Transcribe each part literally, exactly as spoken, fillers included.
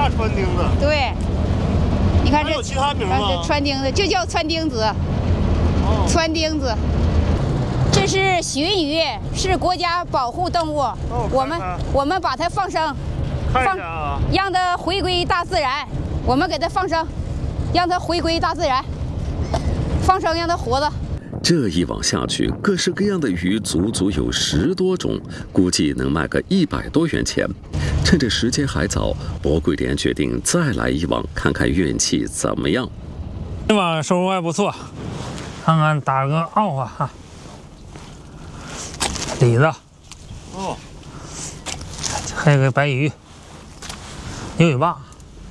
大川钉子。 对，你看这有其他名吗？ 这川钉子就叫川钉子， 哦、 川钉子。这是鲟鱼，是国家保护动物， 哦、 我们我们把它放生， 放啊， 让它回归大自然。我们给它放生，让它回归大自然，放生让它活着。 这一网下去，各式各样的鱼足足有十多种，估计能卖个一百多元钱。趁着时间还早，博桂莲决定再来一网，看看运气怎么样。 这网收获还不错，看看打个奥花哈，李子， 哦， 还有个白鱼，牛尾巴，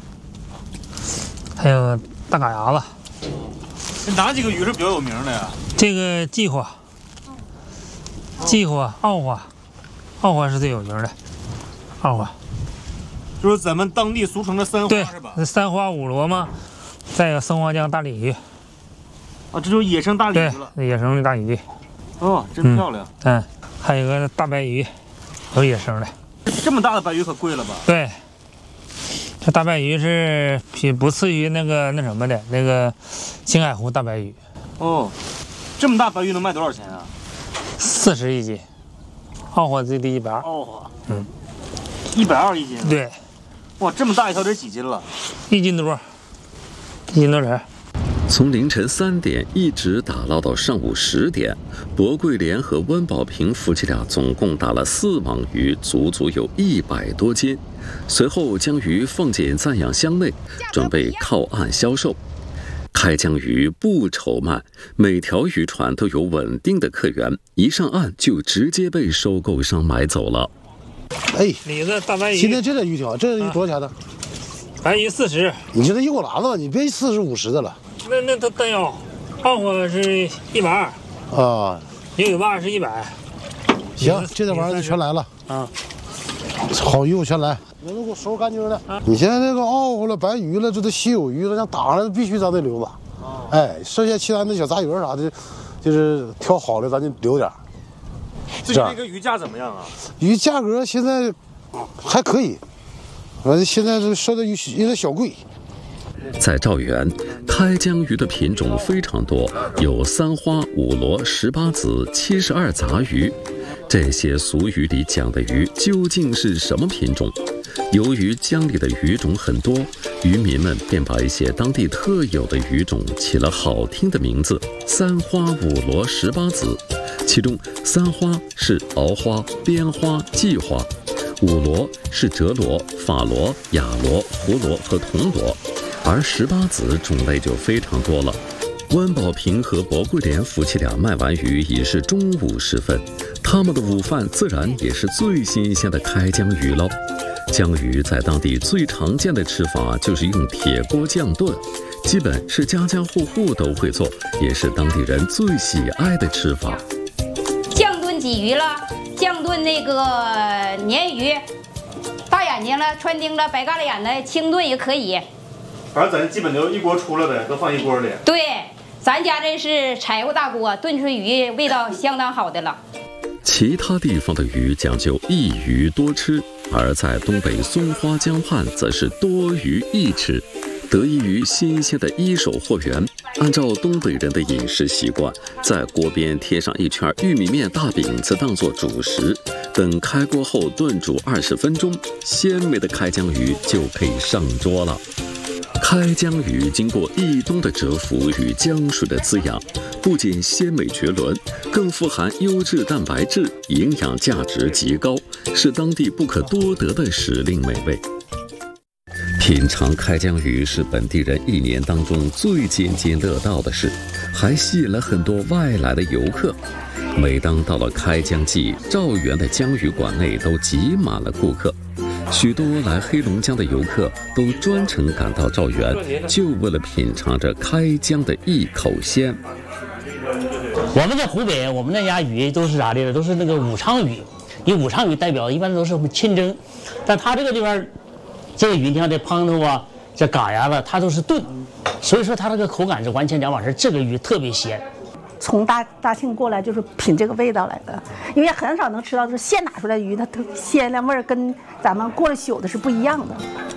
还有大嘎牙子。 这哪几个鱼是比较有名的呀？ 这个季花、季花、奥花，奥花是最有名的，奥花。 就是咱们当地俗称的三花对是吧？ 三花五螺嘛，再有松花江大鲤鱼。 啊，这就是野生大鲤鱼了。 对，野生的大鲤鱼。 哦，真漂亮。 嗯，嗯还有个大白鱼，都是野生的。 这么大的白鱼可贵了吧？ 对，这大白鱼是比不次于那个那什么的那个青海湖大白鱼。 哦，这么大白鱼能卖多少钱啊？ 四十一斤，奥花最低一百二。 奥花， 嗯， 一百二一斤。 对。 哇，这么大一条得几斤了？ 一斤多，一斤多点。 从凌晨三点一直打捞到上午十点，博桂莲和温宝平夫妻俩总共打了四网鱼，足足有一百多斤。随后将鱼放进暂养箱内，准备靠岸销售。开江鱼不愁卖，每条渔船都有稳定的客源，一上岸就直接被收购商买走了。 哎， 李子大白鱼， 今天这点鱼挺好，这鱼多少钱呢？ 白鱼四十。 你就这一锅篮子吧，你别四十五十的了。 那那都单腰，奥花是一百二啊， 牛尾巴是一百。 行，这点玩意儿就全来了啊， 好鱼我全来。人都给我收拾干净了。啊、你现在那个奥花了、白鱼了，这都稀有鱼了，像打上来必须咱得留着。啊、哎，剩下其他那小杂鱼啥的，就是挑好的咱就留点。 最近这个鱼价怎么样啊？ 鱼价格现在还可以，反正现在这收的鱼有点小贵。 在兆元，开江鱼的品种非常多，有三花、五螺、十八子、七十二杂鱼。这些俗语里讲的鱼究竟是什么品种？由于江里的鱼种很多，渔民们便把一些当地特有的鱼种起了好听的名字：三花、五螺、十八子。其中，三花是鳌花、边花、鲫花；五螺是折螺、法螺、雅螺、葫螺和铜螺。而十八子种类就非常多了。温宝平和博桂莲夫妻俩卖完鱼已是中午时分，他们的午饭自然也是最新鲜的开江鱼喽。江鱼在当地最常见的吃法就是用铁锅酱炖，基本是家家户户都会做，也是当地人最喜爱的吃法。 酱炖鲫鱼了，酱炖那个鲶鱼，大眼睛了、川丁了、白嘎啦眼的，清炖也可以。 反正咱基本就一锅出了呗，都放一锅里。 对，咱家这是柴火大锅，炖出鱼味道相当好的了。 其他地方的鱼讲究一鱼多吃，而在东北松花江畔则是多鱼一吃。得益于新鲜的一手货源，按照东北人的饮食习惯，在锅边贴上一圈玉米面大饼子当做主食，等开锅后炖煮二十分钟，鲜美的开江鱼就可以上桌了。开江鱼经过一冬的蛰伏与江水的滋养，不仅鲜美绝伦，更富含优质蛋白质，营养价值极高，是当地不可多得的时令美味。品尝开江鱼是本地人一年当中最津津乐道的事，还吸引了很多外来的游客。每当到了开江季，兆元的江鱼馆内都挤满了顾客。许多来黑龙江的游客都专程赶到兆元，就为了品尝这开江的一口鲜。 我们在湖北，我们那家鱼都是啥的？都是那个武昌鱼，以武昌鱼代表，一般都是清蒸。但它这个地方，这个鱼你看这胖头啊，这嘎牙子，它都是炖，所以说它这个口感是完全两码事。这个鱼特别鲜。 从大大庆过来就是品这个味道来的，因为很少能吃到就是现打出来的鱼，它特鲜亮味儿跟咱们过了宿的是不一样的。